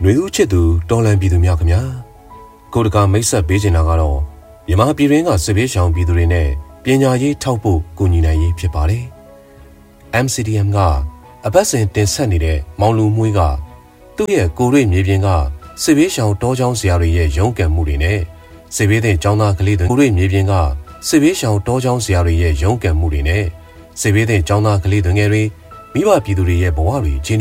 နှွေဦးချစ်သူတော်လန်ပြည်သူများခင်ဗျာကိုတကာမိတ်ဆက်ပေးချင်တာကတော့မြန်မာပြည်တွင်းကစစ်ဘေးရှောင်ပြည်သူတွေနဲ့ပညာရေးထောက်ဖို့ကူညီနိုင်ရေးဖြစ်ပါတယ် MCDM ကအပတ်စဉ်တင်ဆက်နေတဲ့မောင်လူမွေးကသူ့ရဲ့ကိုရိမြေပြင်ကစစ်ဘေးရှောင်တောချောင်းဆရာတွေရဲ့ရုန်းကန်မှုတွေနဲ့စစ်ဘေးသင့်ကျောင်းသားကလေးတွေကိုရိမြေပြင်ကစစ်ဘေးရှောင်တောချောင်းဆရာတွေရဲ့ရုန်းကန်မှုတွေနဲ့စစ်ဘေးသင့်ကျောင်းသားကလေးတွေငယ်တွေမိဘပြည်သူတွေရဲ့ဘဝတွေ